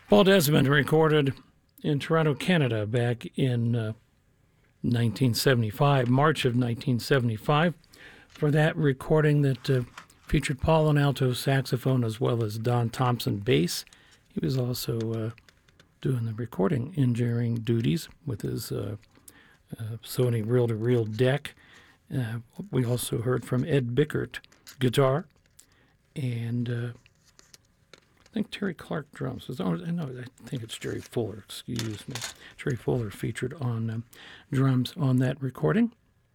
Paul Desmond recorded in Toronto, Canada back in 1975, March of 1975. For that recording that featured Paul on alto saxophone as well as Don Thompson bass. He was also doing the recording engineering duties with his Sony reel-to-reel deck. We also heard from Ed Bickert, guitar, and I think Terry Clark drums. I think it's Jerry Fuller, excuse me. Jerry Fuller featured on drums on that recording.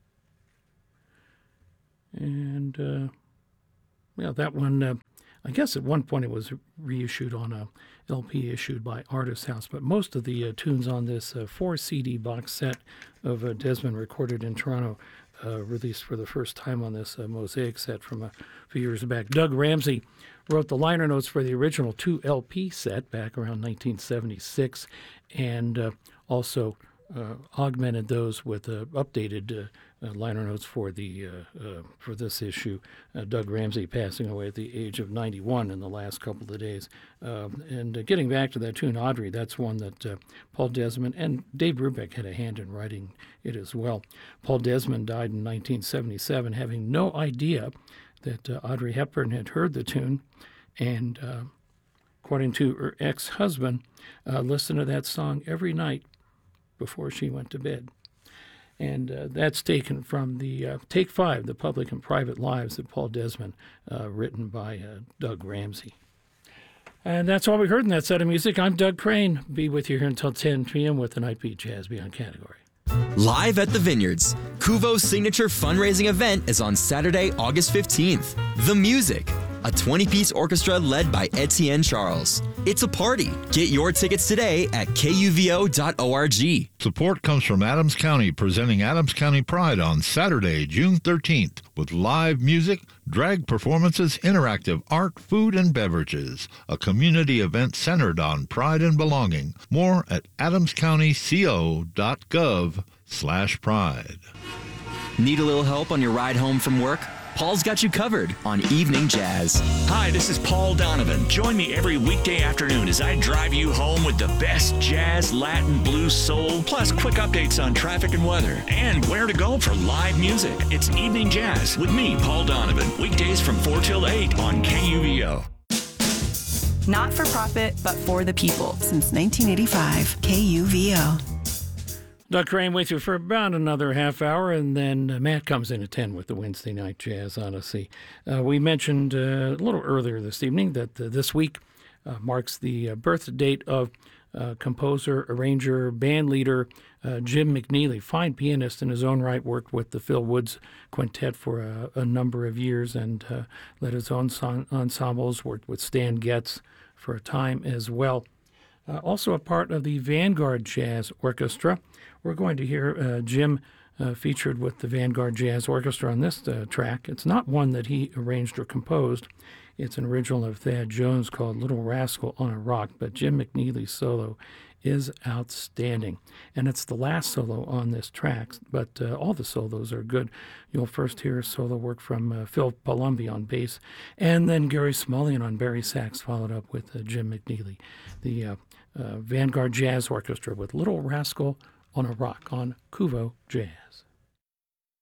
And, that one, I guess at one point it was reissued on a LP issued by Artist House, but most of the tunes on this 4-CD box set of Desmond recorded in Toronto, released for the first time on this Mosaic set from a few years back. Doug Ramsey wrote the liner notes for the original 2 LP set back around 1976, and also augmented those with updated liner notes for this issue. Doug Ramsey passing away at the age of 91 in the last couple of days. And getting back to that tune, Audrey, that's one that Paul Desmond and Dave Brubeck had a hand in writing it as well. Paul Desmond died in 1977, having no idea that Audrey Hepburn had heard the tune, and according to her ex-husband, listened to that song every night before she went to bed. And that's taken from the Take 5, The Public and Private Lives of Paul Desmond, written by Doug Ramsey. And that's all we heard in that set of music. I'm Doug Crane. Be with you here until 10 p.m. with the Nightbeat Jazz Beyond category. Live at the Vineyards, Kuvo's signature fundraising event is on Saturday, August 15th. The Music, a 20-piece orchestra led by Etienne Charles. It's a party. Get your tickets today at kuvo.org. Support comes from Adams County, presenting Adams County Pride on Saturday, June 13th, with live music, drag performances, interactive art, food, and beverages. A community event centered on pride and belonging. More at adamscountyco.gov/pride. Need a little help on your ride home from work? Paul's got you covered on Evening Jazz. Hi, this is Paul Donovan. Join me every weekday afternoon as I drive you home with the best jazz, Latin, blues, soul, plus quick updates on traffic and weather, and where to go for live music. It's Evening Jazz with me, Paul Donovan, weekdays from 4 till 8 on KUVO. Not for profit, but for the people. Since 1985, KUVO. Doug Crane with you for about another half hour, and then Matt comes in at 10 with the Wednesday Night Jazz Odyssey. We mentioned a little earlier this evening that this week marks the birth date of composer, arranger, band leader Jim McNeely, fine pianist in his own right, worked with the Phil Woods Quintet for a number of years and led his own ensembles, worked with Stan Getz for a time as well. Also a part of the Vanguard Jazz Orchestra. We're going to hear Jim featured with the Vanguard Jazz Orchestra on this track. It's not one that he arranged or composed. It's an original of Thad Jones called Little Rascal on a Rock, but Jim McNeely's solo is outstanding. And it's the last solo on this track, but all the solos are good. You'll first hear solo work from Phil Palumbi on bass, and then Gary Smulyan on Barry sax, followed up with Jim McNeely. The Vanguard Jazz Orchestra with Little Rascal on a Rock on Kuvo Jazz.